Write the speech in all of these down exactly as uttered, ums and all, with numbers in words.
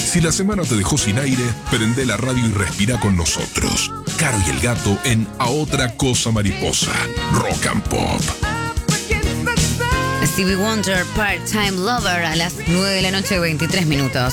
Si la semana te dejó sin aire, prende la radio y respira con nosotros. Caro y el Gato en A Otra Cosa Mariposa. Rock and Pop. Stevie Wonder, Part-Time Lover, a las nueve de la noche, veintitrés minutos.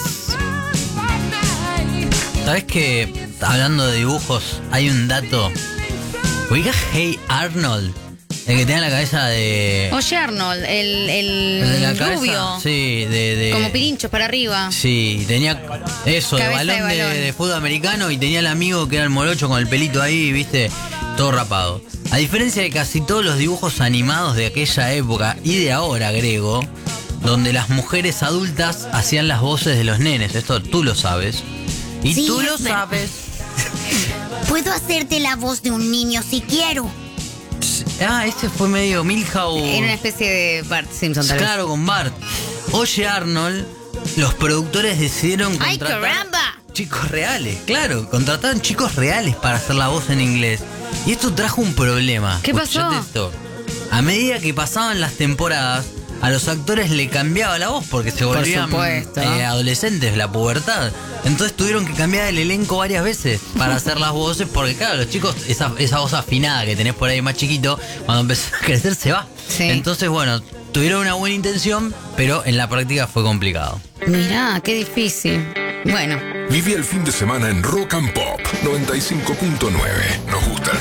¿Sabes que, hablando de dibujos, hay un dato? ¿Ubicás Hey Arnold? El que tenía la cabeza de... Oye, Arnold, el, el, el de la rubio. Cabeza, sí, de, de... Como pirinchos para arriba. Sí, tenía eso, de Cabeza balón, de de, balón. de fútbol americano, y tenía el amigo que era el morocho con el pelito ahí, viste, todo rapado. A diferencia de casi todos los dibujos animados de aquella época y de ahora, agrego, donde las mujeres adultas hacían las voces de los nenes. Esto tú lo sabes. Y Sí, tú es lo verdad. sabes. Puedo hacerte la voz de un niño si quiero. Ah, este fue medio Milhouse. Era una especie de Bart Simpson, tal vez. Claro, con Bart. Oye, Arnold, los productores decidieron ¡Ay, contratar caramba! chicos reales. Claro, contrataron chicos reales para hacer la voz en inglés. Y esto trajo un problema. ¿Qué pasó? Escuchate esto. A medida que pasaban las temporadas, a los actores le cambiaba la voz porque se Por volvían supuesto. eh, adolescentes, la pubertad. Entonces tuvieron que cambiar el elenco varias veces para hacer las voces, porque claro, los chicos, esa, esa voz afinada que tenés por ahí más chiquito, cuando empezás a crecer se va. Sí. Entonces, bueno, tuvieron una buena intención, pero en la práctica fue complicado. Mirá, qué difícil. Bueno. Viví el fin de semana en Rock and Pop noventa y cinco punto nueve. Nos gusta el